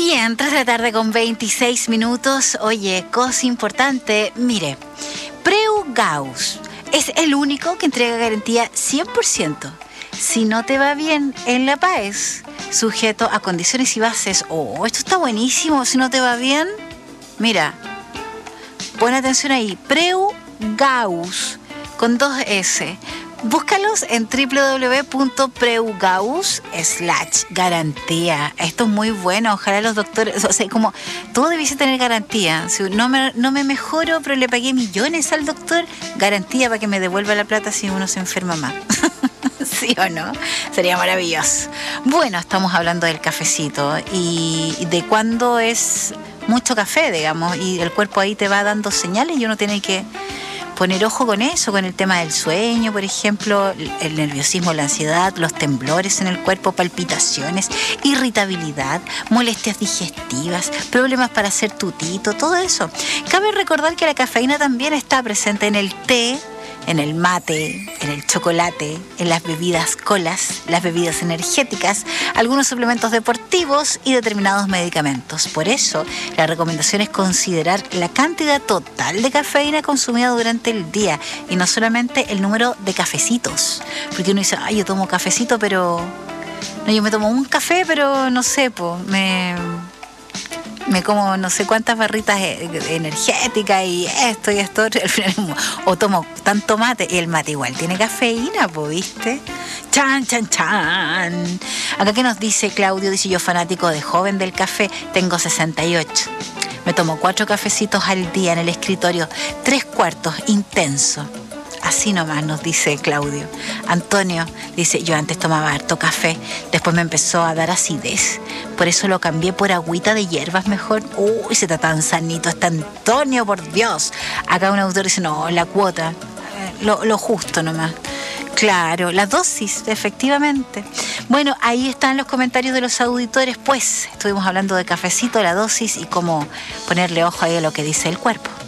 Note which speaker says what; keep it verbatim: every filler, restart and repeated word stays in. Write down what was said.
Speaker 1: Bien, tres de la tarde con veintiséis minutos. Oye, cosa importante, mire, Preu-Gauss es el único que entrega garantía cien por ciento. Si no te va bien en la P A E S, sujeto a condiciones y bases. Oh, esto está buenísimo. Si no te va bien, mira, pon atención ahí. Preu-Gauss con dos S. Búscalos en doble u doble u doble u punto preu-gauss slash garantía. Esto es muy bueno. Ojalá los doctores, o sea, como todo debiese tener garantía. Si no me, no me mejoro, pero le pagué millones al doctor, garantía para que me devuelva la plata si uno se enferma más. ¿Sí o no? Sería maravilloso. Bueno, estamos hablando del cafecito y de cuándo es mucho café, digamos, y el cuerpo ahí te va dando señales y uno tiene que poner ojo con eso, con el tema del sueño, por ejemplo, el nerviosismo, la ansiedad, los temblores en el cuerpo, palpitaciones, irritabilidad, molestias digestivas, problemas para hacer tutito, todo eso. Cabe recordar que la cafeína también está presente en el té, en el mate, en el chocolate, en las bebidas colas, las bebidas energéticas, algunos suplementos deportivos y determinados medicamentos. Por eso, la recomendación es considerar la cantidad total de cafeína consumida durante el día y no solamente el número de cafecitos. Porque uno dice, ay, yo tomo cafecito, pero... No, yo me tomo un café, pero no sé, pues, me... me como no sé cuántas barritas energéticas y esto y esto otro, al final, o tomo tanto mate, y el mate igual tiene cafeína, pues, ¿viste? Chan, chan, chan. Acá que nos dice Claudio, dice, yo fanático de joven del café, tengo sesenta y ocho. Me tomo cuatro cafecitos al día en el escritorio, tres cuartos, intenso. Así nomás nos dice Claudio. Antonio dice, yo antes tomaba harto café, después me empezó a dar acidez, por eso lo cambié por agüita de hierbas mejor. Uy, se está tan sanito este Antonio, por Dios. Acá un autor dice, no, la cuota, lo, lo justo nomás. Claro, la dosis, efectivamente. Bueno, ahí están los comentarios de los auditores, pues estuvimos hablando de cafecito, la dosis y cómo ponerle ojo ahí a lo que dice el cuerpo.